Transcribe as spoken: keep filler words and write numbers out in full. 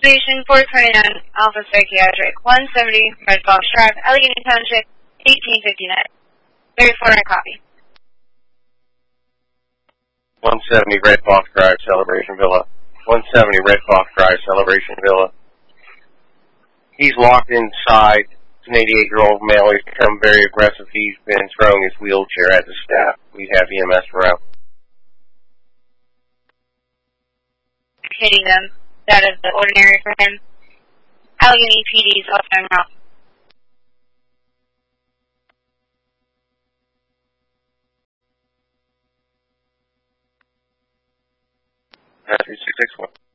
Station four twenty-nine, Alpha Psychiatric, one seventy Red Fox Drive, Allegheny Township, eighteen fifty-nine. thirty-four, I copy. one seventy Red Fox Drive, Celebration Villa. one seventy Red Fox Drive, Celebration Villa. He's locked inside. It's an eighty-eight-year-old male. He's become very aggressive. He's been throwing his wheelchair at the staff. We have E M S around. Hitting them. That is the ordinary for him. Allegheny P D's also out. three six six one.